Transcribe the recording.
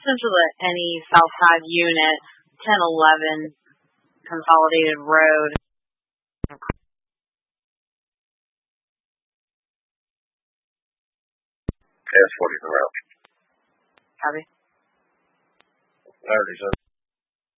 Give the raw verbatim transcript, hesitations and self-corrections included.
Central to any Southside unit, ten eleven Consolidated Road. S forty around. Copy. thirty,